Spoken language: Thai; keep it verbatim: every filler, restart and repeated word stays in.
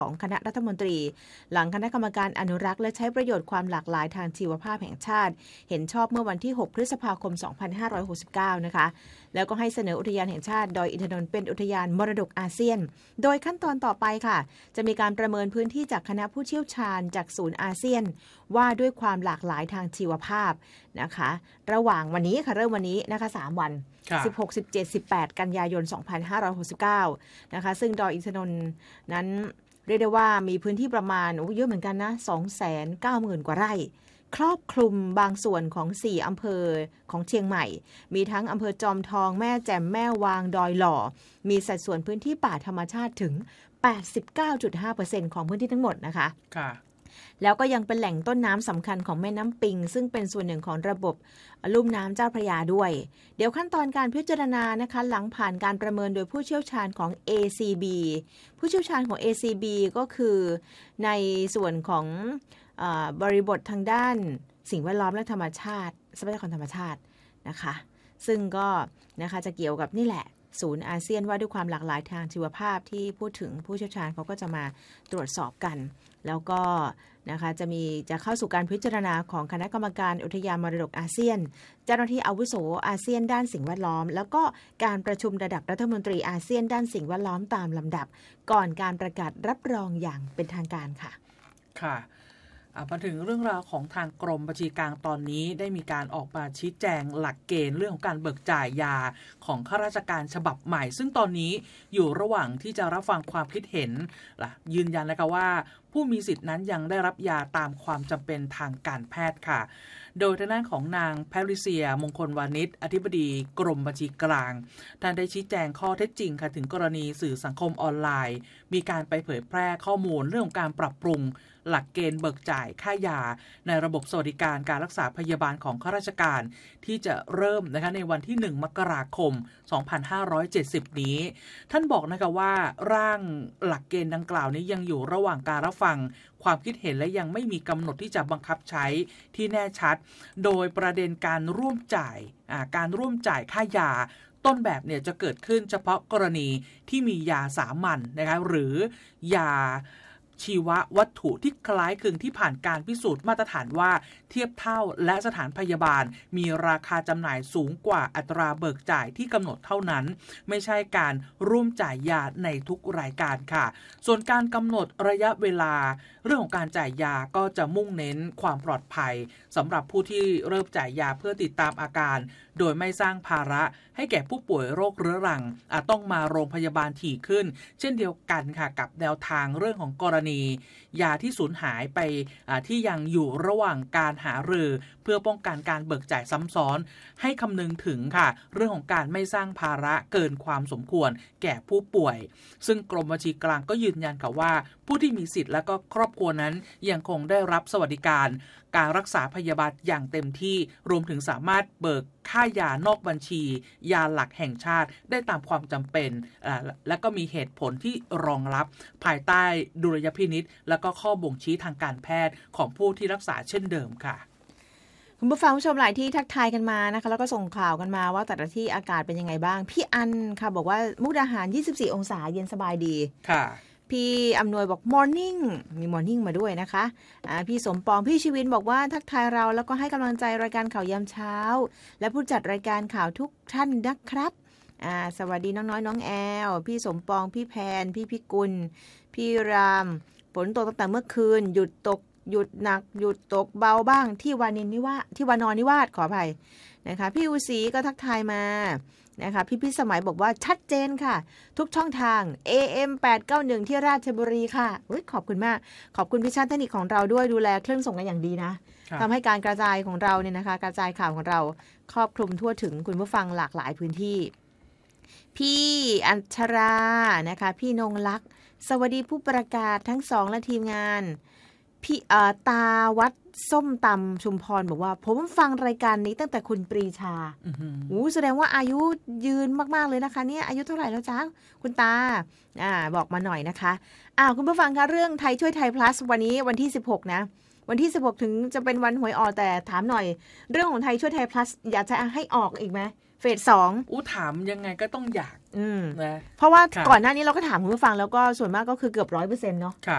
ของคณะรัฐมนตรีหลังคณะกรรมการอนุรักษ์และใช้ประโยชน์ความหลากหลายทางชีวภาพแห่งชาติเห็นชอบเมื่อวันที่หกพฤษภาคมสองพันห้าร้อยหกสิบเก้านะคะแล้วก็ให้เสนออุทยานแห่งชาติดอยอินทนนท์เป็นอุทยานมรดกอาเซียนโดยขั้นตอนต่อไปค่ะจะมีการประเมินพื้นที่จากคณะผู้เชี่ยวชาญจากศูนย์อาเซียนว่าด้วยความหลากหลายทางชีวภาพนะคะระหว่างวันนี้ค่ะเริ่มวันนี้นะคะสามวันสิบหก สิบเจ็ด สิบแปดกันยายนสองพันห้าร้อยหกสิบเก้านะคะซึ่งดอยอินทนนท์นั้นเรียกได้ว่ามีพื้นที่ประมาณโอ้เยอะเหมือนกันนะ สองแสนเก้าหมื่น กว่าไร่ครอบคลุมบางส่วนของสี่อำเภอของเชียงใหม่มีทั้งอำเภอจอมทองแม่แจ่มแม่วางดอยหล่อมีสัดส่วนพื้นที่ป่าธรรมชาติถึง แปดสิบเก้าจุดห้าเปอร์เซ็นต์ ของพื้นที่ทั้งหมดนะคะค่ะแล้วก็ยังเป็นแหล่งต้นน้ำสำคัญของแม่น้ำปิงซึ่งเป็นส่วนหนึ่งของระบบลุ่มน้ำเจ้าพระยาด้วยเดี๋ยวขั้นตอนการพิจารณานะคะหลังผ่านการประเมินโดยผู้เชี่ยวชาญของ เอ ซี บี ผู้เชี่ยวชาญของ เอ ซี บี ก็คือในส่วนของเอ่อบริบททางด้านสิ่งแวดล้อมและธรรมชาติทรัพยากรธรรมชาตินะคะซึ่งก็นะคะจะเกี่ยวกับนี่แหละศูนย์อาเซียนว่าด้วยความหลากหลายทางชีวภาพที่พูดถึงผู้เชี่ยวชาญเขาก็จะมาตรวจสอบกันแล้วก็นะคะจะมีจะเข้าสู่การพิจารณาของคณะกรรมการอุทยานมรดกอาเซียนเจ้าหน้าที่อาวุโสอาเซียนด้านสิ่งแวดล้อมแล้วก็การประชุมระดับรัฐมนตรีอาเซียนด้านสิ่งแวดล้อมตามลำดับก่อนการประกาศรับรองอย่างเป็นทางการค่ะค่ะมาถึงเรื่องราวของทางกรมบัญชีกลางตอนนี้ได้มีการออกมาชี้แจงหลักเกณฑ์เรื่องของการเบิกจ่ายยาของข้าราชการฉบับใหม่ซึ่งตอนนี้อยู่ระหว่างที่จะรับฟังความคิดเห็นล่ะยืนยันนะคะว่าผู้มีสิทธินั้นยังได้รับยาตามความจำเป็นทางการแพทย์ค่ะโดยทางด้านของนางแพทริเซียมงคลวานิชอธิบดีกรมบัญชีกลางท่านได้ชี้แจงข้อเท็จจริงค่ะถึงกรณีสื่อสังคมออนไลน์มีการไปเผยแพร่ข้อมูลเรื่องของการปรับปรุงหลักเกณฑ์เบิกจ่ายค่ายาในระบบสวัสดิการการรักษาพยาบาลของข้าราชการที่จะเริ่มนะคะในวันที่หนึ่งมกราคมสองพันห้าร้อยเจ็ดสิบนี้ท่านบอกนะคะว่าร่างหลักเกณฑ์ดังกล่าวนี้ยังอยู่ระหว่างการรับฟังความคิดเห็นและยังไม่มีกำหนดที่จะบังคับใช้ที่แน่ชัดโดยประเด็นการร่วมจ่ายการร่วมจ่ายค่ายาต้นแบบเนี่ยจะเกิดขึ้นเฉพาะกรณีที่มียาสามัญนะคะหรือยาชีววัตถุที่คล้ายคลึงที่ผ่านการพิสูจน์มาตรฐานว่าเทียบเท่าและสถานพยาบาลมีราคาจำหน่ายสูงกว่าอัตราเบิกจ่ายที่กำหนดเท่านั้นไม่ใช่การร่วมจ่ายยาในทุกรายการค่ะส่วนการกำหนดระยะเวลาเรื่องของการจ่ายยาก็จะมุ่งเน้นความปลอดภัยสำหรับผู้ที่เริ่มจ่ายยาเพื่อติดตามอาการโดยไม่สร้างภาระให้แก่ผู้ป่วยโรคเรื้อรังอาจต้องมาโรงพยาบาลถี่ขึ้นเช่นเดียวกันค่ะกับแนวทางเรื่องของกรณียาที่สูญหายไปที่ยังอยู่ระหว่างการหารือเพื่อป้องกันการเบิกจ่ายซ้ำซ้อนให้คำนึงถึงค่ะเรื่องของการไม่สร้างภาระเกินความสมควรแก่ผู้ป่วยซึ่งกรมบัญชีกลางก็ยืนยันค่ะว่าผู้ที่มีสิทธิ์และก็ครอบครัวนั้นยังคงได้รับสวัสดิการการรักษาพยาบาลอย่างเต็มที่รวมถึงสามารถเบิกค่ายานอกบัญชียาหลักแห่งชาติได้ตามความจำเป็นและก็มีเหตุผลที่รองรับภายใต้ดุลยพินิจและก็ข้อบ่งชี้ทางการแพทย์ของผู้ที่รักษาเช่นเดิมค่ะคุณผู้ฟังผู้ชมหลายที่ทักทายกันมานะคะแล้วก็ส่งข่าวกันมาว่าแต่ละที่อากาศเป็นยังไงบ้างพี่อันค่ะบอกว่ามุกดาหารยี่สิบสี่องศาเย็นสบายดีค่ะพี่อำนวยบอก morning มี morning มาด้วยนะคะะพี่สมปองพี่ชีวินบอกว่าทักทายเราแล้วก็ให้กำลังใจรายการข่าวยามเช้าและผู้จัดรายการข่าวทุกท่านนะครับสวัสดีน้องน้อยน้องแอลพี่สมปองพี่แพนพี่พิกุลพี่รามฝนตกตั้งแต่เมื่อคืนหยุดตกหยุดหนักหยุดตกเบาบ้างที่วานินนิวาที่วานอนนิวาสขออภัยนะคะพี่อุศรีก็ทักทายมานะคะพี่พิสมัยบอกว่าชัดเจนค่ะทุกช่องทาง เอ เอ็ม แปดเก้าหนึ่ง ที่ราชบุรีค่ะอุ๊ยขอบคุณมากขอบคุณพี่ชาติเทคนิคของเราด้วยดูแลเครื่องส่งกันอย่างดีนะทำให้การกระจายของเราเนี่ยนะคะกระจายข่าวของเราครอบคลุมทั่วถึงคุณผู้ฟังหลากหลายพื้นที่พี่อัญชรานะคะพี่นงลักษณ์สวัสดีผู้ประกาศทั้งสองและทีมงานพี่เอ่อตาวัดส้มตำชุมพรบอกว่าผมฟังรายการนี้ตั้งแต่คุณปรีชาโอ้แสดงว่าอายุยืนมากๆเลยนะคะเนี่ยอายุเท่าไหร่แล้วจ๊ะคุณตาอ่าบอกมาหน่อยนะคะอ้าวคุณผู้ฟังคะเรื่องไทยช่วยไทย plus วันนี้วันที่สิบหกนะวันที่สิบหกถึงจะเป็นวันหวยออกแต่ถามหน่อยเรื่องของไทยช่วยไทย plus อยากจะให้ออกอีกไหมเฟสสองอู้ถามยังไงก็ต้องอยากนะเพราะว่าก่อนหน้านี้เราก็ถามคุณผู้ฟังแล้วก็ส่วนมากก็คือเกือบร้อยเปอร์เซ็นต์เนาะ